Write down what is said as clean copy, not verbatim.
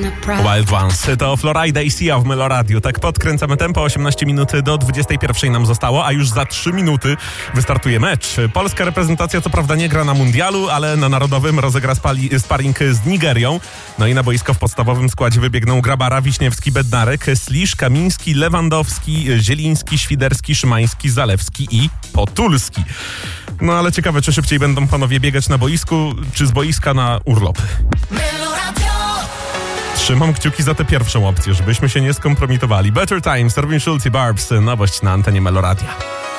Wild Ones. To Florida i Sia w Meloradiu. Tak podkręcamy tempo. 18 minut do 21 nam zostało, a już za 3 minuty wystartuje mecz. Polska reprezentacja co prawda nie gra na mundialu, ale na narodowym rozegra sparring z Nigerią. No i na boisko w podstawowym składzie wybiegną Grabara, Wiśniewski, Bednarek, Slisz, Kamiński, Lewandowski, Zieliński, Świderski, Szymański, Zalewski i Potulski. No ale ciekawe, czy szybciej będą panowie biegać na boisku, czy z boiska na urlopy. Trzymam kciuki za tę pierwszą opcję, żebyśmy się nie skompromitowali. Better Times, Erwin Schulz i Barbs, nowość na antenie Meloradia.